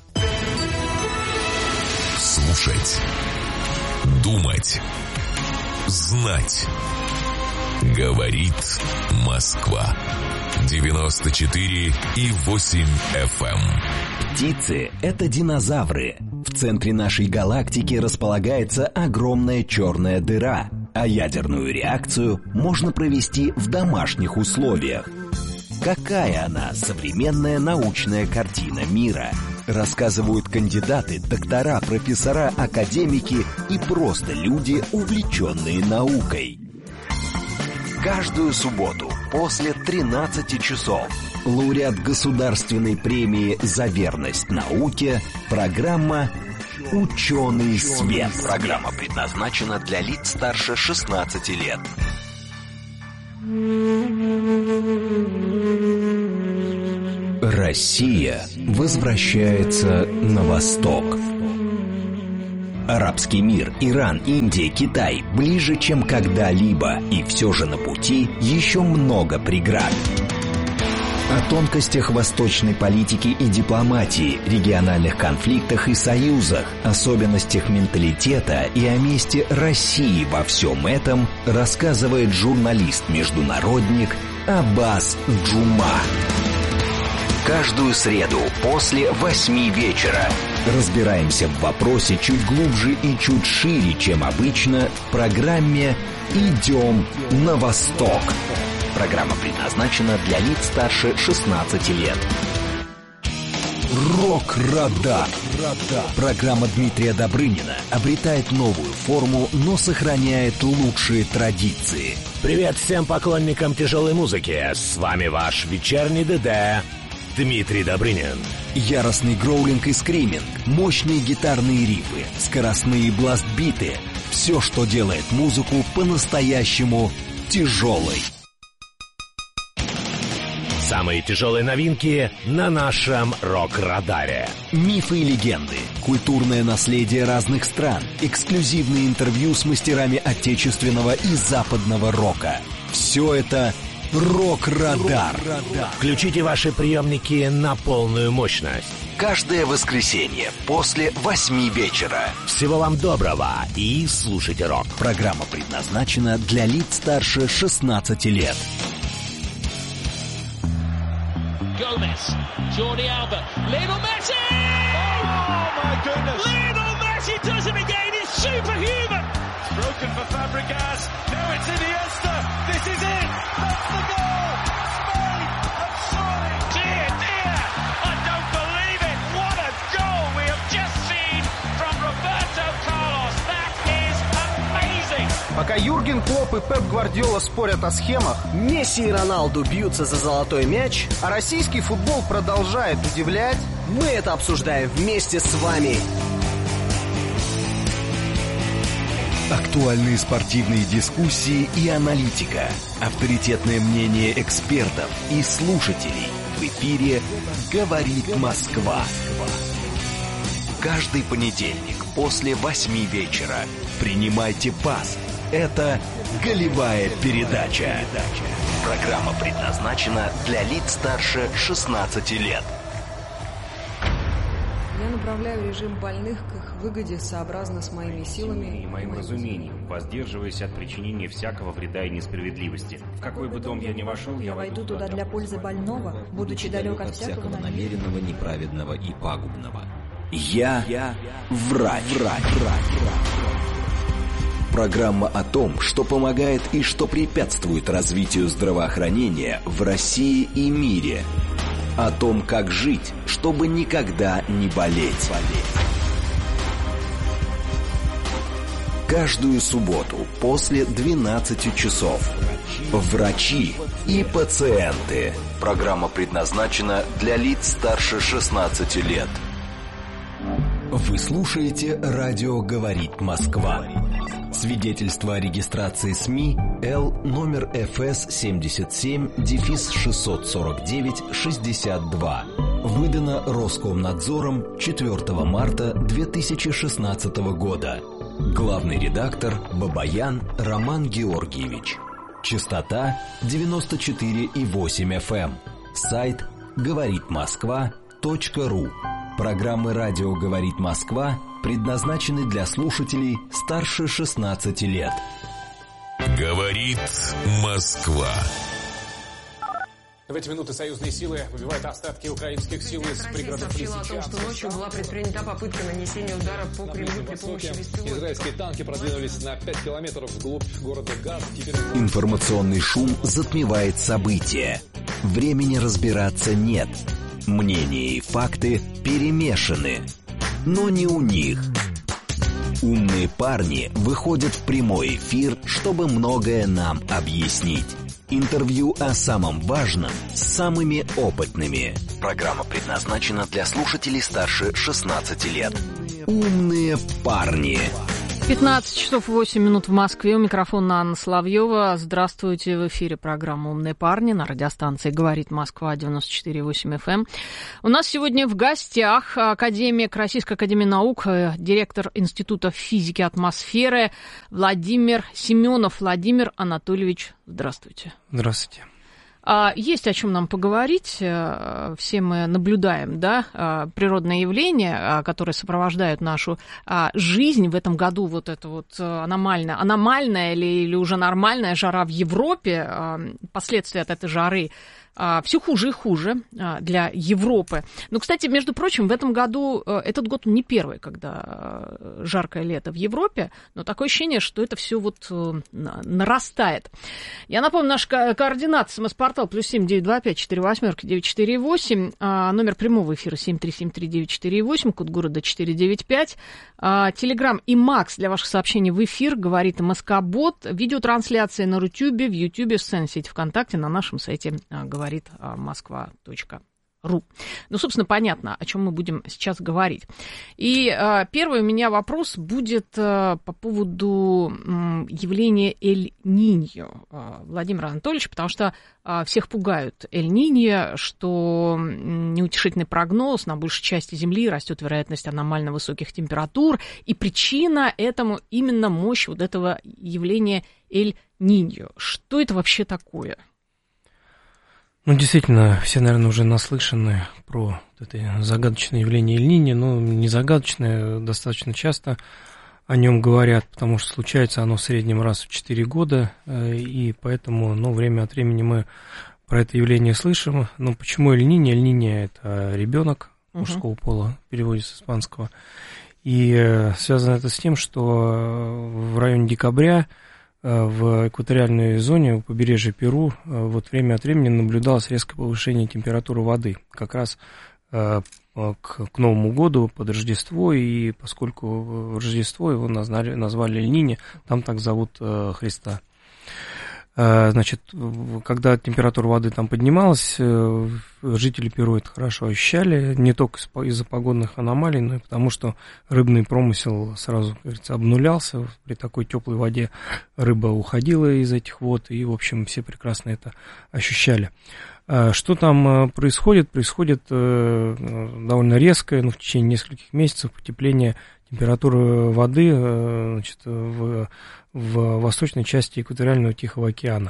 Слушать. Думать. Знать. Говорит Москва. девяносто четыре и восемь эф эм. Птицы – это динозавры. В центре нашей галактики располагается огромная черная дыра, а ядерную реакцию можно провести в домашних условиях. Какая она, современная научная картина мира? Рассказывают кандидаты, доктора, профессора, академики и просто люди, увлеченные наукой. Каждую субботу после тринадцати часов лауреат государственной премии «За верность науке» программа «Ученый свет». Программа предназначена для лиц старше шестнадцати лет. Россия возвращается на восток. Арабский мир, Иран, Индия, Китай ближе, чем когда-либо, и все же на пути еще много преград. О тонкостях восточной политики и дипломатии, региональных конфликтах и союзах, особенностях менталитета и о месте России во всем этом рассказывает журналист-международник Аббас Джума. Каждую среду после восьми вечера разбираемся в вопросе чуть глубже и чуть шире, чем обычно, в программе «Идем на восток». Программа предназначена для лиц старше шестнадцати лет. Рок-радар. Программа Дмитрия Добрынина обретает новую форму, но сохраняет лучшие традиции. Привет всем поклонникам тяжелой музыки. С вами ваш вечерний ДД Дмитрий Добрынин. Яростный гроулинг и скриминг, мощные гитарные рифы, скоростные бласт-биты. Все, что делает музыку по-настоящему тяжелой. Самые тяжелые новинки на нашем рок-радаре. Мифы и легенды, культурное наследие разных стран, эксклюзивные интервью с мастерами отечественного и западного рока. Все это «Рок-радар». Включите ваши приемники на полную мощность. Каждое воскресенье после восьми вечера. Всего вам доброго и слушайте рок. Программа предназначена для лиц старше шестнадцати лет. Gomez, Jordi Alba, Lionel Messi! Oh my goodness! Lionel Messi does it again, it's superhuman! It's broken for Fabregas, now it's Iniesta, this is it! That's the goal! Spain have scored! Dear, dear, I don't believe it! What a goal we have just seen from Roberto Carlos! That is amazing! Пока Юрген Клопп и Пеп Гвардиола спорят о схемах, Месси и Роналду бьются за золотой мяч, а российский футбол продолжает удивлять, мы это обсуждаем вместе с вами. Актуальные спортивные дискуссии и аналитика, авторитетное мнение экспертов и слушателей. В эфире «Говорит Москва». Каждый понедельник после восьми вечера принимайте пас. Это «Голевая передача». Программа предназначена для лиц старше шестнадцати лет. Я направляю режим больных к их выгоде сообразно с моими силами и моим разумением, воздерживаясь от причинения всякого вреда и несправедливости. В какой бы дом я ни вошел, я войду туда для пользы больного, будучи далек от всякого намеренного, неправедного и пагубного. Я, я врач. врач, врач, врач. Программа о том, что помогает и что препятствует развитию здравоохранения в России и мире. О том, как жить, чтобы никогда не болеть. Каждую субботу после двенадцати часов. Врачи и пациенты. Программа предназначена для лиц старше шестнадцати лет. Вы слушаете «Радио говорит Москва». Свидетельство о регистрации СМИ Л номер эф эс семьдесят семь шестьсот сорок девять шестьдесят два. Выдано Роскомнадзором четвёртого марта две тысячи шестнадцатого года. Главный редактор Бабаян Роман Георгиевич. Частота девяносто четыре и восемь эф эм. Сайт говорит москва точка ру. Программы «Радио говорит Москва» предназначены для слушателей старше шестнадцати лет. Говорит Москва. В эти минуты союзные силы выбивают остатки украинских сил из пригородов сообщила о том, что ночью была предпринята попытка нанесения удара по Кремлю при помощи беспилотников. Израильские танки продвинулись на пять километров вглубь города Газ. Теперь... Информационный шум затмевает события. Времени разбираться нет. Мнения и факты перемешаны. Но не у них. Умные парни выходят в прямой эфир, чтобы многое нам объяснить. Интервью о самом важном с самыми опытными. Программа предназначена для слушателей старше шестнадцати лет. Умные парни. пятнадцать часов восемь минут в Москве. У микрофона Анна Соловьева. Здравствуйте. В эфире программа «Умные парни» на радиостанции «Говорит Москва» девяносто четыре и восемь эф эм. У нас сегодня в гостях академик Российской академии наук, директор Института физики атмосферы Владимир Семенов. Владимир Анатольевич, здравствуйте. Здравствуйте. Есть о чем нам поговорить. Все мы наблюдаем, да, природные явления, которые сопровождают нашу жизнь. В этом году вот это вот аномальная, аномальная или, или уже нормальная жара в Европе, последствия от этой жары все хуже и хуже для Европы. Но, кстати, между прочим, в этом году, этот год не первый, когда жаркое лето в Европе, но такое ощущение, что это все вот нарастает. Я напомню, наш координат, смс-портал плюс семь девять два пять четыре восьмерки девять четыре восемь, номер прямого эфира семь три семь три девять четыре восемь, код города четыре девять пять, Телеграм и Макс для ваших сообщений в эфир, говорит МСК-бот, видеотрансляции на Рутюбе, в Ютубе, в социальной сети ВКонтакте, на нашем сайте говорит говорит москва точка ру. Ну, собственно, понятно, о чем мы будем сейчас говорить. И э, первый у меня вопрос будет э, по поводу э, явления Эль-Ниньо, э, Владимир Анатольевич, потому что э, всех пугают Эль-Ниньо, что неутешительный прогноз, на большей части Земли растет вероятность аномально высоких температур, и причина этому именно мощь вот этого явления Эль-Ниньо. Что это вообще такое? Ну, действительно, все, наверное, уже наслышаны про это загадочное явление Эль-Ниньо, но не загадочное, достаточно часто о нем говорят, потому что случается оно в среднем раз в четыре года, и поэтому, ну, время от времени мы про это явление слышим. Но почему Эль-Ниньо? Эль-Ниньо – это ребенок мужского пола, в переводе с испанского, и связано это с тем, что в районе декабря в экваториальной зоне у побережья Перу вот время от времени наблюдалось резкое повышение температуры воды, как раз к, к Новому году, под Рождество, и поскольку Рождество его назвали, назвали Эль-Ниньо, там так зовут Христа. Значит, когда температура воды там поднималась, жители Перу это хорошо ощущали, не только из-за погодных аномалий, но и потому, что рыбный промысел сразу, как говорится, обнулялся. При такой теплой воде рыба уходила из этих вод, и, в общем, все прекрасно это ощущали. Что там происходит? Происходит довольно резкое, ну, в течение нескольких месяцев потепление температуры воды, значит, в, в восточной части экваториального Тихого океана.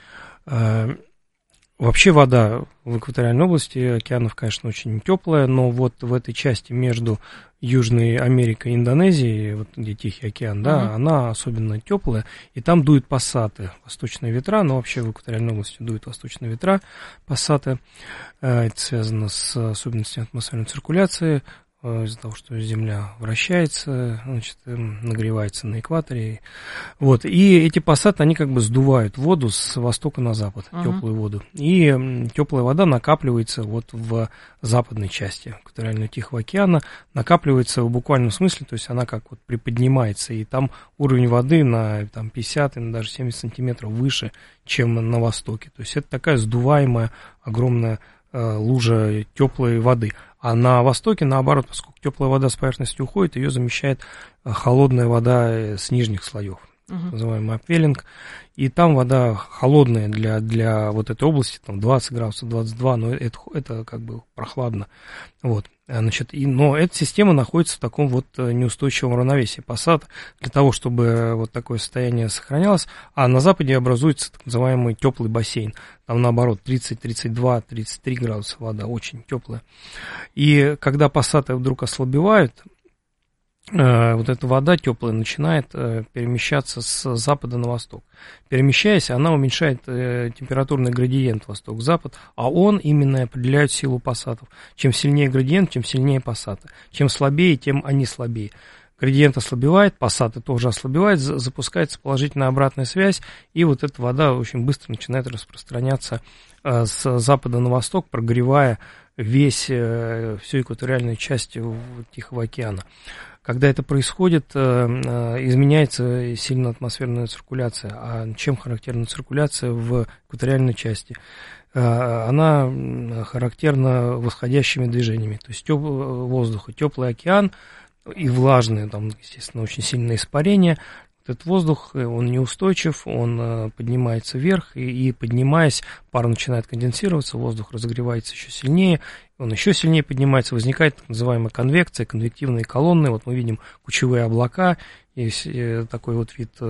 Вообще вода в экваториальной области океанов, конечно, очень теплая, но вот в этой части между Южной Америкой и Индонезией, вот где Тихий океан, да, uh-huh. она особенно теплая, и там дуют пассаты, восточные ветра, но вообще в экваториальной области дуют восточные ветра, пассаты. Это связано с особенностями атмосферной циркуляции, из-за того, что Земля вращается, значит, нагревается на экваторе. Вот. И эти пассаты, они как бы сдувают воду с востока на запад, uh-huh. теплую воду. И теплая вода накапливается вот в западной части экваториального Тихого океана, накапливается в буквальном смысле, то есть она как вот приподнимается, и там уровень воды на там, пятьдесят, и даже семьдесят сантиметров выше, чем на востоке. То есть это такая сдуваемая огромная э, лужа теплой воды. А на востоке, наоборот, поскольку теплая вода с поверхности уходит, ее замещает холодная вода с нижних слоев, uh-huh. называемый апвеллинг. И там вода холодная для, для вот этой области, там двадцать градусов, двадцать два, но это, это как бы прохладно. Вот. Значит, и, но эта система находится в таком вот неустойчивом равновесии. Пассат для того, чтобы вот такое состояние сохранялось, а на западе образуется так называемый теплый бассейн. Там наоборот тридцать, тридцать два, тридцать три градуса вода, очень теплая. И когда пассаты вдруг ослабевают, вот эта вода теплая начинает перемещаться с запада на восток. Перемещаясь, она уменьшает температурный градиент восток-запад, а он именно определяет силу пассатов. Чем сильнее градиент, тем сильнее пассаты. Чем слабее, тем они слабее. Градиент ослабевает, пассаты тоже ослабевают, запускается положительная обратная связь, и вот эта вода очень быстро начинает распространяться с запада на восток, прогревая весь, всю экваториальную часть Тихого океана. Когда это происходит, изменяется сильно атмосферная циркуляция. А чем характерна циркуляция в экваториальной части? Она характерна восходящими движениями, то есть воздуха, теплый океан и влажные, там, естественно, очень сильное испарение. Этот воздух, он неустойчив, он поднимается вверх, и, и поднимаясь, пар начинает конденсироваться, воздух разогревается еще сильнее, он еще сильнее поднимается, возникает так называемая конвекция, конвективные колонны. Вот мы видим кучевые облака, есть такой вот вид